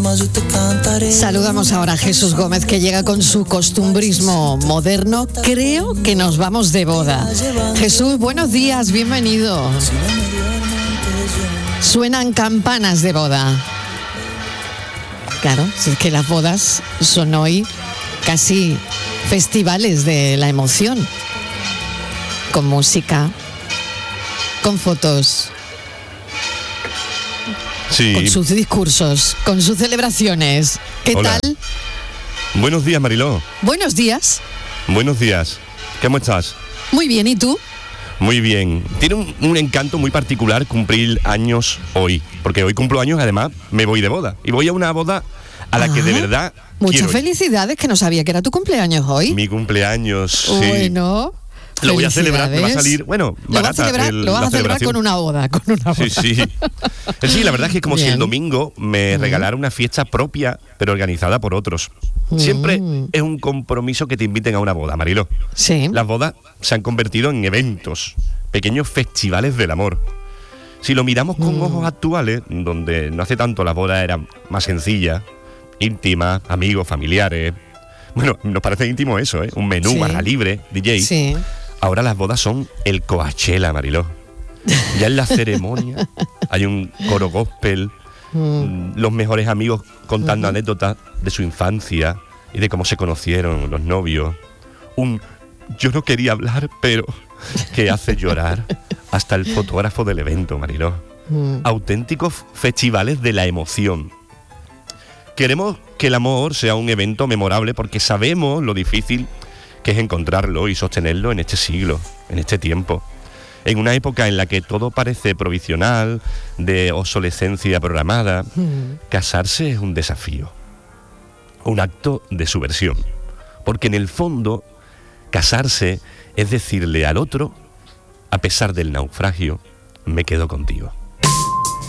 Saludamos ahora a Jesús Gómez, que llega con su costumbrismo moderno. Creo que nos vamos de boda. Jesús, buenos días, bienvenido. Suenan campanas de boda. Claro, es que las bodas son hoy casi festivales de la emoción. Con música, con fotos, sí, con sus discursos, con sus celebraciones. ¿Qué Hola. tal? Buenos días, Mariló. Buenos días. Buenos días. ¿Cómo estás? Muy bien, ¿y tú? Muy bien. Tiene un encanto muy particular cumplir años hoy, porque hoy cumplo años, además me voy de boda. Y voy a una boda a la que de verdad Muchas quiero ir. felicidades, que no sabía que era tu cumpleaños hoy. Mi cumpleaños, sí. Bueno, Lo voy a celebrar, me va a felicidades. salir, bueno, Lo vas a barata celebrar, lo vas la a celebrar celebración. con una boda, Sí, sí. Sí, la verdad es que como si Bien. el domingo me regalara una fiesta propia, pero organizada por otros. Siempre es un compromiso que te inviten a una boda, Mariló. Sí. Las bodas se han convertido en eventos, pequeños festivales del amor. Si lo miramos con ojos actuales, donde no hace tanto las bodas eran más sencillas, íntimas, amigos, familiares. Bueno, nos parece íntimo eso, ¿eh? Un menú, Sí. barra libre, DJ. Sí. Ahora las bodas son el Coachella, Mariló. Ya en la ceremonia hay un coro gospel, los mejores amigos contando anécdotas de su infancia y de cómo se conocieron los novios. Un yo no quería hablar, pero que hace llorar hasta el fotógrafo del evento, Mariló. Auténticos festivales de la emoción. Queremos que el amor sea un evento memorable porque sabemos lo difícil que es encontrarlo y sostenerlo en este siglo, en este tiempo. En una época en la que todo parece provisional, de obsolescencia programada, casarse es un desafío, un acto de subversión. Porque en el fondo, casarse es decirle al otro, a pesar del naufragio, me quedo contigo.